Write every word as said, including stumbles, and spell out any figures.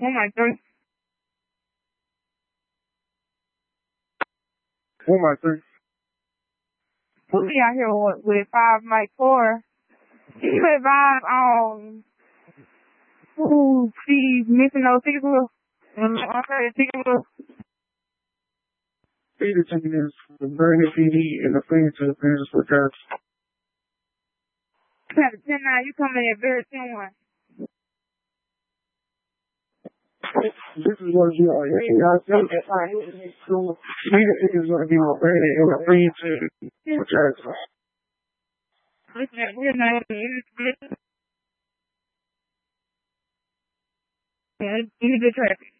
Oh my three. Oh my three. Put me out here with, with five Mike four. With five um ooh, she's missing those tickets. And I'm sorry, tickets. Feed the chickens, the burn the P D, and the feed to the parents for drugs. You have a ten nine, you come in at very ten one. This is what you are. You guys know that I hate this school. Feed the chickens going to be more ready, and the feed to the drugs. Listen, we're not in the traffic.